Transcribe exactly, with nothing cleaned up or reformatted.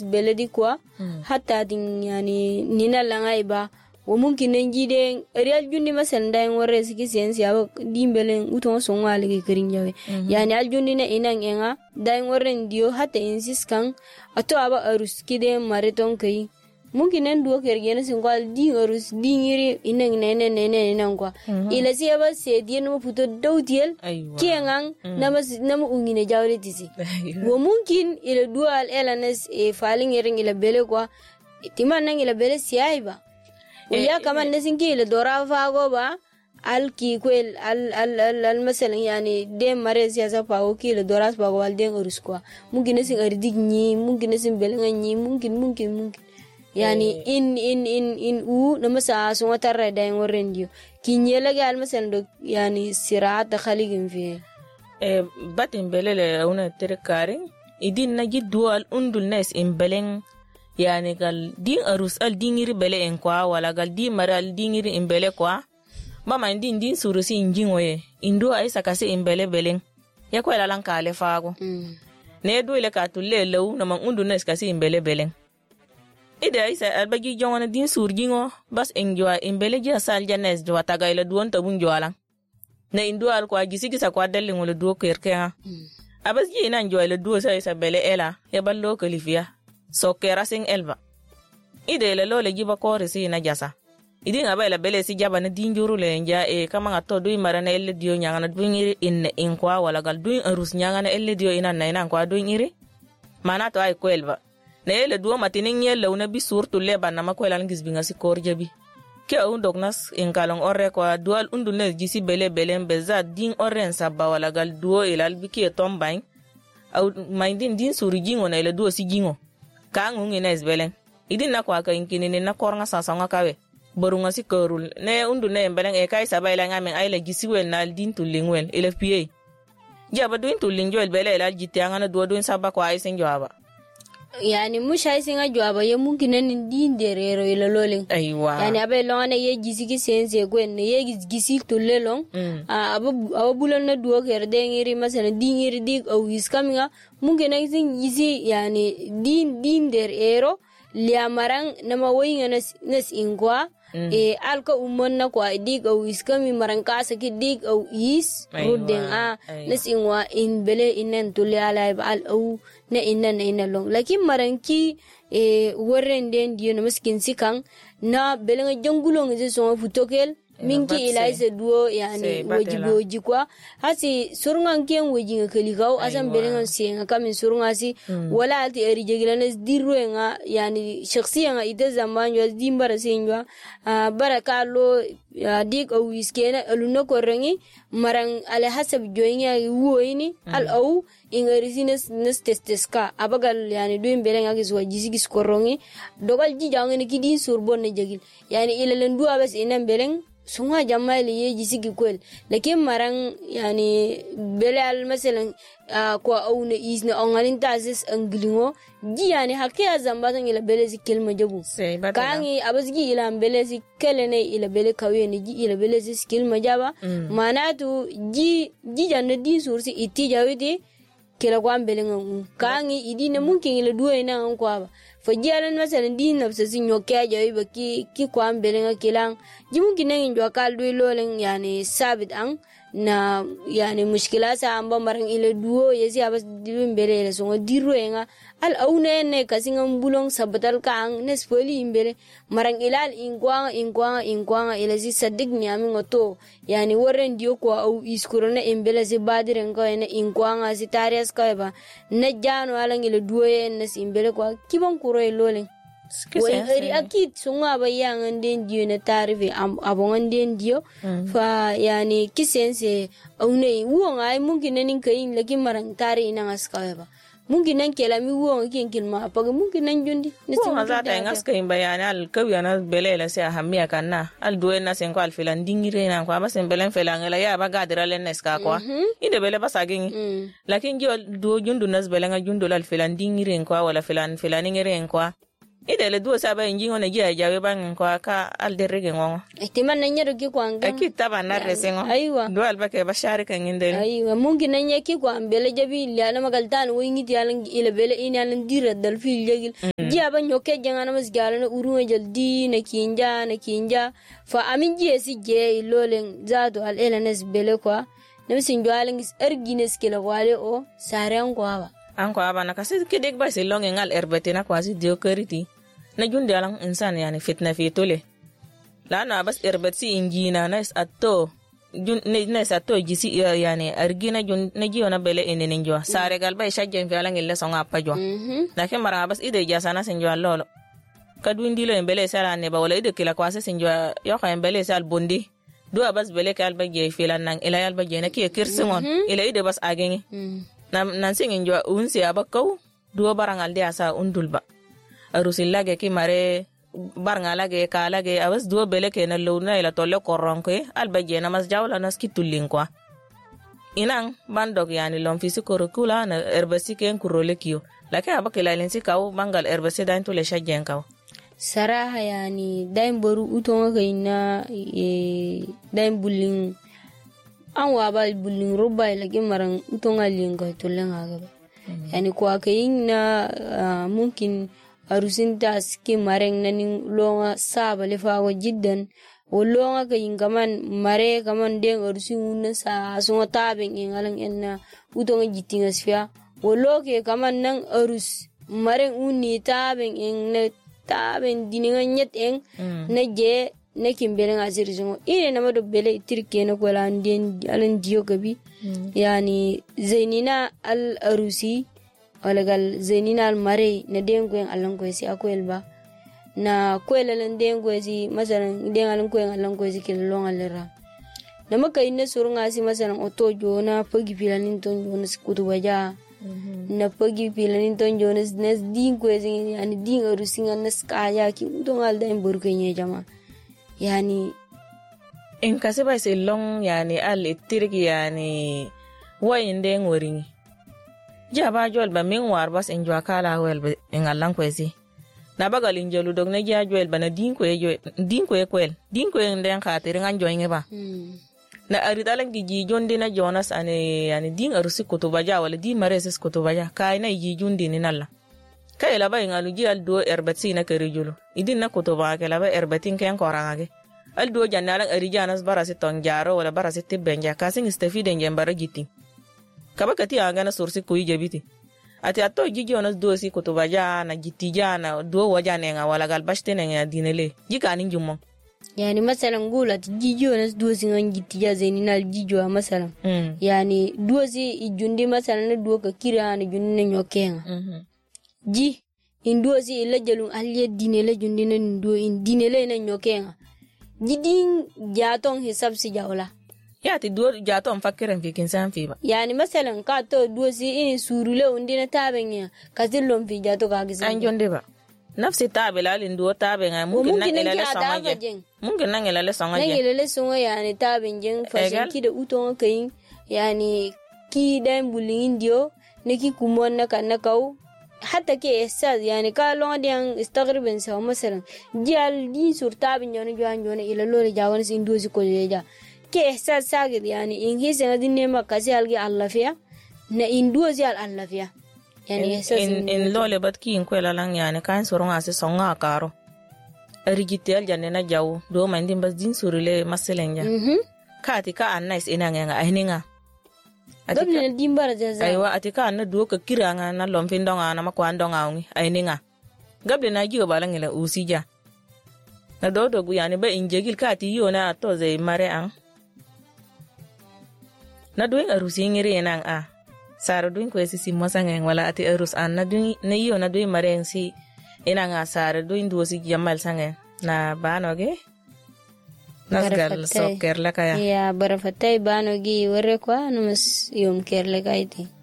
beledi kwa hatta din yani nina langai ba wo mumkin njide real jundi masan dai ngore siki sensi aba dimbelen uton so ngale ke kirin jawe yani al jundi na inan enga dai ngore ndio hatta insist kan ato aba arus kide maraton kai mungkin nan duo kergena singwal di arus di ngiri inan nene nene inan kwa ila si aba se die no puto dawtiel kiengang nama nama ungine jawle tisi wo mungkin ila dual elanes e falling ering ila bele kwa timan nang ila bele siaiba ويا كمان نسين كي لدورا فاغو با الكي كويل ال ال ال المثلا يعني ديم مريز يا فاغو كي لدورا فاغو والدين أرسكوا ممكن نسين أرديك ني ممكن نسين بلغ ني ممكن ممكن ممكن يعني إن إن إن إن أو نمسا سوما ترى داين ورنديو كي نيلا قال مثلا دو يعني سراعة تخليقين فيه باتن بلل هنا تركارين إدين نجد دوال أندل ناس إن بلين yani gal din arus al dingiri bele en kwa wala gal di maral dingiri in bele kwa mama ndin din surusi injingo ye indo ay sakase in bele belen ya ko la lanka le fago mm. ne do ile ka tulle lew na man undu nes kasi in bele belen ide ay sa albagi jongona din surjingo bas en jwa in bele ja sal janes jwa taga ile duon tabun jwala na indo al kwa gisigi sa kwa dalle ngolo do kerke ha mm. abas ji nan jwa ile do sa sa bele ela ya ballo kalifia so kera sing elba ide le lo le giba ko resi na jasa idi ngaba la bele si jaba na dinjuru le nja e kama ngato dui marana elle dio nyanga na duingiri in in kwa wala gal duin arus nyanga na elle dio ina na ina kwa duingiri mana to ay ko elba ne ele duo matinin yelle una bi surtu le banna makola ngis binga si kor jabi ke on dognas in kalong orre kwa dual undu ne jisi bele bele beza din orren sabba wala gal duo ilal biki tombain au mindin din surujingo na ele duo si jingo kangu ngina isbelen idin na kwa ka inkini na kornga sasanga kawe borunga si korul ne undu ne mbelen e kai sabaila ngamen ay la gisiwen na din tulingwen ele pa jaba duin tulingwel bele la jitianga na do duin sabba kwa ay sen jaba yani mushay singa jaba ye mungkin nan din derero ile lolin aywa yani abe lona ye gisigi sense gwen ye gisi tulelong mm. uh, abu abulan na duo ker dengiri masana dingiri dig au iskaminga mungkin nan sin gisi yani din din derero liamarang nama woyinga nas nas ingwa mm. e alka umon na kwa dig au iskami marangka saki dig au is ruden a nas ingwa in bele inen tuliala al au na inna na inna long lakin maranki e warren den dio na miskin sikan na belenga jangulong je so futokel minki ilaise duo yani wajibo jikwa hasi surungan ken wajinga kalikau asan belenga senga kamin surunga si mm. wala alti eri jegilana dirro nga yani shakhsiya nga ide zaman yo dimbara senjwa uh, barakalo uh, dik au iskena aluno korengi marang ala hasab joinya woini mm. al au ingarisines nes testeska abagal yani doin belenga kiswa jisigis korongi dogal jijangene kidi surbon ne jegil yani ilalen du abas inen beleng sunga jamali ye jisigi kwel lakin marang yani belal masalan uh, kwa auna isna ongalin tazis anglingo ji yani hakiya zambatan ila belezi kelma jabu kangi abasgi ila belezi kelene ila bele kawene ji ila belezi kelma jaba mm. manatu ji ji janna din sursi iti jawidi kila kwa belenga kangi idine mungkin ila duwe na kwa fajialan masalan din nafsa sin yoke jawi baki ki kwa belenga kilang jimun nangin jwa kal duwe lolen yani sabit ang na yani mushkila sa amba marang ila duo yesi abas diwin bere ila songa dirro nga al aune ne kasinga mbulong sabatal kang nes foli imbere marang ilal ingwanga ingwanga ingwanga ila si sadik nyami ngoto yani warren dio kwa au iskurona imbele si badire ngo ene ingwanga si tarias ka ba na jano alang ila duo ene si imbele kwa kibon kuro ilole wai eri akit sunga ba yang den dio na tarife abongan den dio mm. fa yani kisense aune wuonga ay mungkin nanin kain lagi marang tari ina ngaska ba mungkin nan kela mi wuonga kin kin ma pa mungkin nan jundi ne singa zata ngaska in bayani al kawiana belela se hamia kanna al duena sen ko al filan dingire na ko abasen belen felangela ya ba gadira len neska ko mm-hmm. inde bele basagin mm. lakin jo do jundu nas belenga jundu al filan dingire ko wala filan filan ngire ko ide le duo saba inji ngone gi ajawe bang ko ka al derege ngongo ihtimal nanya ki kwanga akit taba na resengo aywa do al bake bashari kan ngende aywa mungkin nanya ki kwa bele jabi la na magaltan wingi tialan ile bele ini alan dira dal fil jegil ji aba nyoke jangana mas galana urunga jaldi na kinja na kinja fa amin ji esi je lolen zado al elanes bele kwa namsin jwalin ergines kila wale o saran kwa an ko aba na kasi kidek ba silong ngal erbete na kwasi dio keriti na jundi alang insan yani fitna fitole la na bas erbeti injina na is atto jun ne ne satto jisi yani argina jun ne jiona bele enene njwa sare galba shajjen fi alang ille songa pajwa na ke mara bas ide jasana senjwa lolo kadundi lo embele sala ne ba wala ide kila kwasi senjwa yo ka embele sal bondi do bas bele kal ba je filan nang ila yal ba je na ke kirsimon ila ide bas agenge nam nan singin jwa unsi abakau do barangal dia sa undulba arusillage ki mare barngalage kalage abas do bele ke na lawna ila tolle koronke al ba je na mas jawla nas kitulin kwa inang bandok yani lom fisikoro kula na erbasi ken kurole kiyo lake abakila lensi kaw bangal erbasi dan tole shajjen kaw saraha yani daim boru utonga kaina e daim bulling an waba bulling roba lagi marang utonga linga tolenga ga yani kwa kain na uh, mungkin arusin tas ki mareng naning longa saba le fa jiddan wolonga kain kaman mare kaman den arusin unna sa sunga taben ngalang enna utonga jitinga sfia woloke kaman nang arus mareng unni taben en taben dininga nyet eng na je na kimbele ngaziri zongo ine na mado bele itirke na kwala ndien alen dio gabi yani zainina al arusi walagal zainina al mare na dengo en alan ko si akwelba na kwela lan dengo si masalan den alan ko en alan ko si kilong alera na makai na surunga si masalan oto jona pagi pilanin ton jona skutu baja na pagi pilanin ton jonas nes din ko ezin yani din arusinga nas kaya ki udon alda en burkenye jama yani in kasiba silong yani al itirki yani wayinde ngori jaba jol ba min war bas en jwa kala wel en allan ko ezi na bagal injelu dog ne ja jol ba na din ko e din ko e kwel din ko en den khatir ngan joyne ba na aridalan giji jondi na jonas ane yani din arusi kutubaja wala din mareses kutubaja kai na giji jondi ni nalla kai la bay ngalu ji al do erbati na karijulo idin na kutuba ke la ba erbatin ken korangage al do jannalan arijanas barasi tonjaro wala barasi tibbenja kasin istafide ngen baragiti kabakati anga na sursi kuyi jabiti ati atto giji onas do si kutubaja na gitija na do wajane nga wala gal bashtene nga dinele jikanin jummo yani masalan gula jijo nas dozi ngan gitija zaininal jijo masalan mm. yani dozi ijundi masalan do ka kira na junne nyokenga mm -hmm. ji indozi ila jalun aliye dinele jundi na ndo in dinele na nyokenga jidin jatong hisab si jawla ya ti do jatong fakiran fi kinsan fi ba yani masalan ka to dozi in surule undina tabenya kazilom fi jato ka gizan an jonde ba nafsi tabela lindo tabenga mungkin na elale songa mungkin na elale songa na elale songa yani taben jeng fashion ki da uton kai yani ki dan bulin dio ne ki kumon na kan na kau hatta ke esas yani ka long dian istagriben sa masalan dial din sur taben jona joan jona ila lole jawan sin dozi ko leja ke esas sagid yani in hisen adinne makasi algi allafiya na indozi al allafiya yani in, in, in lole bat ki in kwela lang yani kan soronga se songa karo rigitel janne na jaw do man din bas din surile maselenja mhm mm kati ka an nice ina nga ahininga atika na dimbara jaza aywa atika na do ka kiranga na lomfin donga na makwando ngawi ahininga gable na giyo balangela usija na do do gu yani ba injegil kati yo na to ze mare an na do arusi ngire nan a sara duin ko esi mosangen wala ati arus an na duin ne yo na duin maren si ina nga sara duin duosi jamal sangen na banoge nasgal so kerla kaya ya barafatay banogi wore kwa numas yom kerla kaiti